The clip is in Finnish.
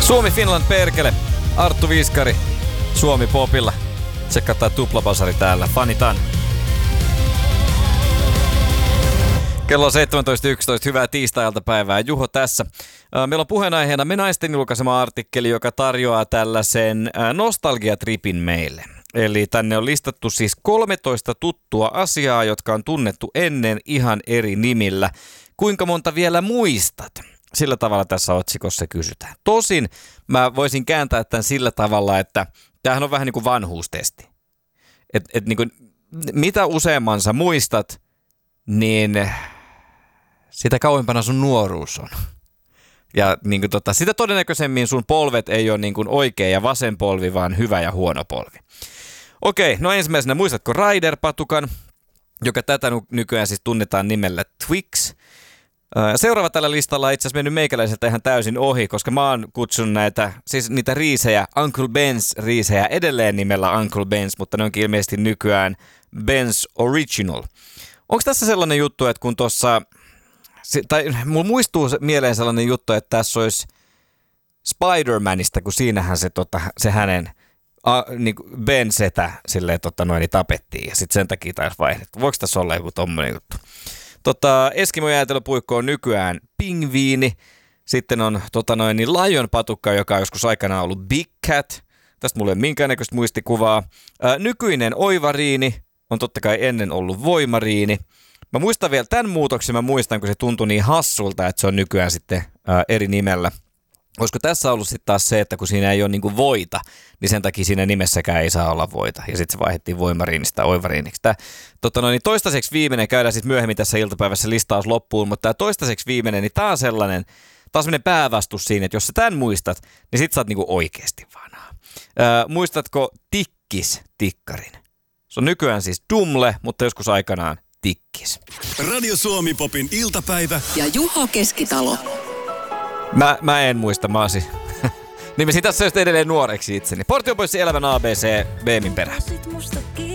Suomi Finland perkele. Arttu Viskari. Suomi Popilla. Tsekkataan tuplabasari täällä. Fanitan. Kello on 17.11. Hyvää tiistai-iltapäivää. Juho tässä. Meillä on puheenaiheena Me Naisten julkaisema artikkeli, joka tarjoaa tällaisen nostalgiatripin meille. Eli tänne on listattu siis 13 tuttua asiaa, jotka on tunnettu ennen ihan eri nimillä. Kuinka monta vielä muistat? Sillä tavalla tässä otsikossa kysytään. Tosin mä voisin kääntää tämän sillä tavalla, että tämähän on vähän niin kuin vanhuustesti. Niin kuin, mitä useamman sä muistat, niin sitä kauempana sun nuoruus on. Ja niin kuin sitä todennäköisemmin sun polvet ei ole niin kuin oikea ja vasen polvi, vaan hyvä ja huono polvi. Okei, no ensimmäisenä muistatko Raider-patukan, joka tätä nykyään siis tunnetaan nimellä Twix. Seuraava tällä listalla on itse asiassa mennyt meikäläiseltä ihan täysin ohi, koska mä oon kutsunut niitä riisejä, Uncle Ben's riisejä edelleen nimellä Uncle Ben's, mutta ne onkin ilmeisesti nykyään Ben's Original. Onko tässä sellainen juttu, että kun tuossa, tai mulla muistuu mieleen sellainen juttu, että tässä olisi Spider-Manista, kun siinähän se hänen niin Ben-setä silleen niin tapettiin ja sitten sen takia taisi vaihdettu. Voiko tässä olla joku tommoinen juttu? Eskimo jäätelöpuikko on nykyään pingviini. Sitten on Lion patukka, joka on joskus aikanaan ollut Big Cat. Tästä mulla ei ole minkäännäköistä muistikuvaa. Nykyinen oivariini on totta kai ennen ollut voimariini. Mä muistan vielä tämän muutoksen, kun se tuntui niin hassulta, että se on nykyään sitten eri nimellä. Olisiko tässä ollut sitten taas se, että kun siinä ei ole niinku voita, niin sen takia siinä nimessäkään ei saa olla voita. Ja sitten se vaihdettiin voimariinista oivariiniksi. Toistaiseksi viimeinen, käydään sitten myöhemmin tässä iltapäivässä listaus loppuun, mutta tämä toistaiseksi viimeinen, niin tämä on sellainen päävastus siinä, että jos sä tämän muistat, niin sit sä oot niinku oikeasti vanhaa. Muistatko Tikkis-tikkarin? Se on nykyään siis Dumle, mutta joskus aikanaan Tikkis. Radio Suomi Popin iltapäivä. Ja Juho Keskitalo. Mä en muista, mä oon Nimesin tässä just edelleen nuoreksi itseni. Portion pois elämän ABC, Beemin perään.